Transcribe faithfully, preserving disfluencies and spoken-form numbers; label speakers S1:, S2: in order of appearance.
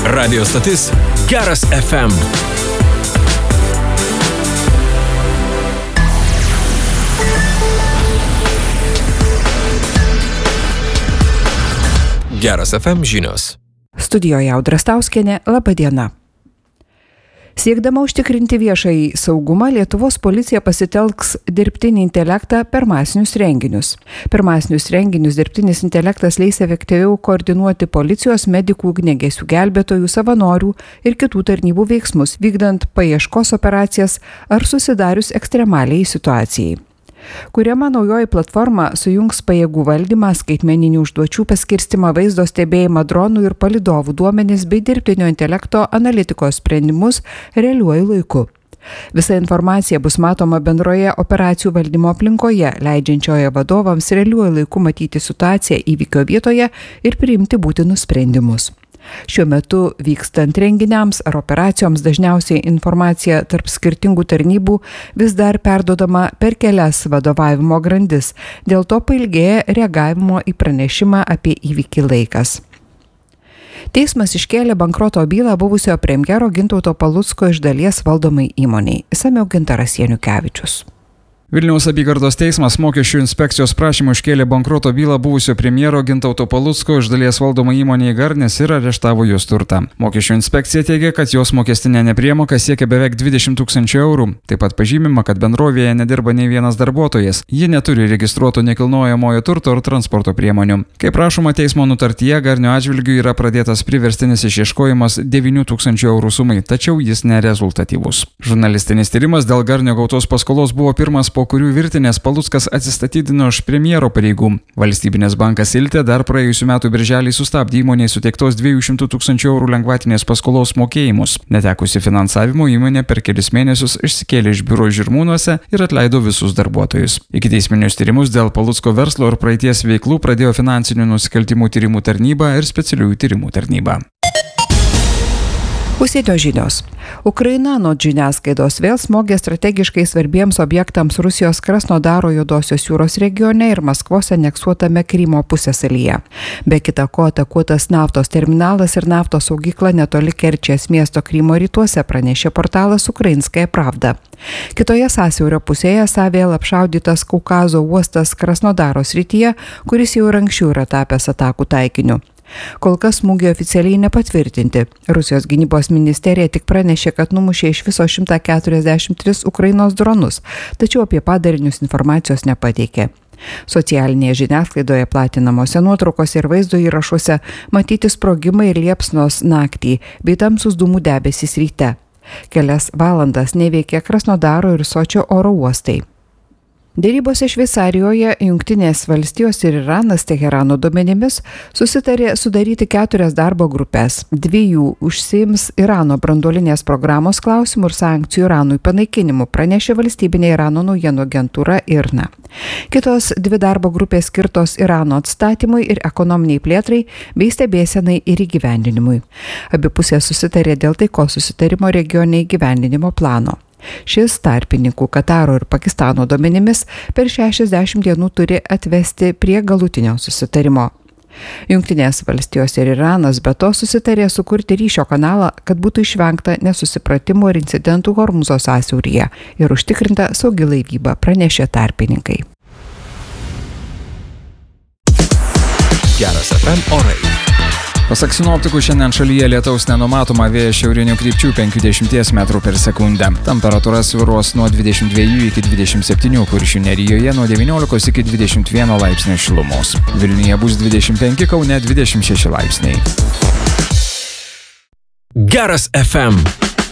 S1: Radio stotis Geras F M. Geras F M žinios.
S2: Studijoje Audra Stauskienė, laba diena. Siekdama užtikrinti viešąjį saugumą, Lietuvos policija pasitelks dirbtinį intelektą per masinius renginius. Per masinius renginius dirbtinis intelektas leis efektyviau koordinuoti policijos, medikų, ugniagesių gelbėtojų, savanorių ir kitų tarnybų veiksmus, vykdant paieškos operacijas ar susidarius ekstremaliai situacijai. Kuriama naujoji platforma sujungs pajėgų valdymą, skaitmeninių užduočių paskirstimą, vaizdo stebėjimą, dronų ir palydovų duomenis bei dirbtinio intelekto analitikos sprendimus realiuoju laiku. Visa informacija bus matoma bendroje operacijų valdymo aplinkoje, leidžiančioje vadovams realiuoju laiku matyti situaciją įvykio vietoje ir priimti būtinus sprendimus. Šiuo metu vykstant renginiams ar operacijoms dažniausiai informacija tarp skirtingų tarnybų vis dar perduodama per kelias vadovavimo grandis, dėl to pailgėja reagavimo į pranešimą apie įvykį laikas. Teismas iškėlė bankroto bylą buvusio premjero Gintauto Palucko iš dalies valdomai įmonei. Išsamiau Gintaras Janukevičius.
S3: Vilniaus apygardos teismas mokesčių inspekcijos prašymu iškėlė bankroto bylą buvusio premjero Gintauto Palucko iš dalies valdomą įmonę Garnis ir areštavo jos turtą. Mokesčių inspekcija teigia, kad jos mokestinė nepriemoka siekia beveik dvidešimt tūkstančių eurų. Taip pat pažymima, kad bendrovėje nedirba nei vienas darbuotojas. Ji neturi registruoto nekilnojamojo turto ar transporto priemonių. Kaip prašoma teismo nutartyje, Garnio atžvilgiu yra pradėtas priverstinis išieškojimas devynių tūkstančių eurų sumai, tačiau jis nerezultatyvus. Žurnalistinis tyrimas dėl Garnio gautos paskolos buvo pirmas, po kurių virtinės Paluckas atsistatydino iš premjero pareigų. Valstybinės bankas Iltė dar praėjusių metų birželį sustabdė įmonėje suteiktos dviejų šimtų tūkstančių eurų lengvatinės paskolos mokėjimus. Netekusi finansavimo įmonė per kelis mėnesius išsikėlė iš biuro Žirmūnuose ir atleido visus darbuotojus. Ikiteisminius tyrimus dėl Palucko verslo ir praeities veiklų pradėjo finansinių nusikaltimų tyrimų tarnyba ir specialiųjų tyrimų tarnyba.
S2: Užsienio žinios. Ukraina anot žiniasklaidos vėl smogė strategiškai svarbiems objektams Rusijos Krasnodaro Juodosios jūros regione ir Maskvos aneksuotame Krymo pusiasalyje. Be kita ko atakuotas naftos terminalas ir naftos saugykla netoli Kerčės miesto Krymo rytuose, pranešė portalas Ukrainskaja Pravda. Kitoje sąsiaurio pusėje esą vėl apšaudytas Kaukazo uostas Krasnodaro srityje, kuris jau ir anksčiau yra tapęs atakų taikiniu. Kol kas smūgiai oficialiai nepatvirtinti. Rusijos gynybos ministerija tik pranešė, kad numušė iš viso šimtą keturiasdešimt tris Ukrainos dronus, tačiau apie padarinius informacijos nepateikė. Socialinėje žiniasklaidoje platinamose nuotraukose ir vaizdo įrašuose matyti sprogimai ir liepsnos naktį bei tamsus dūmų debesys ryte. Kelias valandas neveikė Krasnodaro ir Sočio oro uostai. Derybose Šveicarijoje Jungtinės valstijos ir Iranas Teherano duomenimis susitarė sudaryti keturias darbo grupės. Dvi jų užsiims Irano branduolinės programos klausimų ir sankcijų Iranui panaikinimu, pranešė valstybinė Irano naujienų agentūra I R N A. Kitos dvi darbo grupės skirtos Irano atstatymui ir ekonominiai plėtrai bei stebėsenai ir įgyvendinimui. Abi pusės susitarė dėl taikos susitarimo regione įgyvendinimo plano. Šis tarpininkų Kataro ir Pakistano duomenimis per šešiasdešimt dienų turi atvesti prie galutinio susitarimo. Jungtinės valstijos ir Iranas be to susitarė sukurti ryšio kanalą, kad būtų išvengta nesusipratimų ir incidentų Hormūzo sąsiauryje ir užtikrinta saugi laivyba, pranešė tarpininkai.
S1: Geras F M orai.
S3: Pasak sinoptikų, šiandien šalyje lietaus nenumatoma, vėjas šiaurinių krypčių penkiasdešimt metrų per sekundę. Temperatūra svyruos nuo dvidešimt dviejų iki dvidešimt septynių, Kuršių nerijoje nuo devyniolikos iki dvidešimt vieno laipsnio šilumos. Vilniuje bus dvidešimt penki, Kaune dvidešimt šeši laipsniai.
S1: Geras F M.